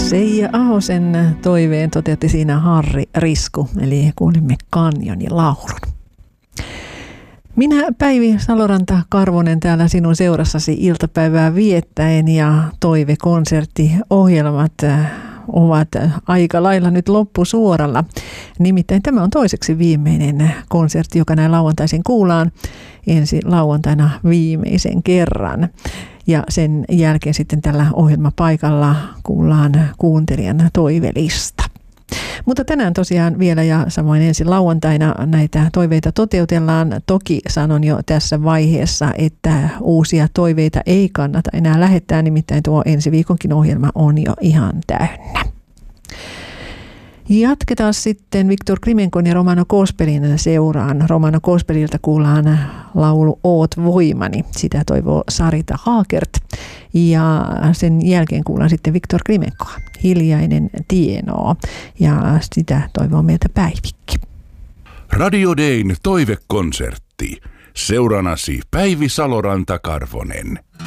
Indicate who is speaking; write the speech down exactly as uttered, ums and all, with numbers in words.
Speaker 1: Seija Ahosen toiveen toteutti siinä Harri Risku, eli kuulimme Kanjonin laulun. Minä Päivi Saloranta-Karvonen täällä sinun seurassasi iltapäivää viettäen, ja toivekonserttiohjelmat ovat aika lailla nyt loppusuoralla. Nimittäin tämä on toiseksi viimeinen konsertti, joka näin lauantaisin kuullaan, ensi lauantaina viimeisen kerran. Ja sen jälkeen sitten tällä ohjelmapaikalla kuullaan kuuntelijan toivelista. Mutta tänään tosiaan vielä ja samoin ensi lauantaina näitä toiveita toteutellaan. Toki sanon jo tässä vaiheessa, että uusia toiveita ei kannata enää lähettää, nimittäin tuo ensi viikonkin ohjelma on jo ihan täynnä. Jatketaan sitten Viktor Krimenkon ja Romano Kospelin seuraan. Romano Kospelilta kuullaan laulu Oot voimani. Sitä toivoo Sarita Haakert. Ja sen jälkeen kuullaan sitten Viktor Krimenkoa. Hiljainen tienoo. Ja sitä toivoo meiltä Päivikki.
Speaker 2: Radio Dayn toivekonsertti. Seuranasi Päivi Saloranta-Karvonen.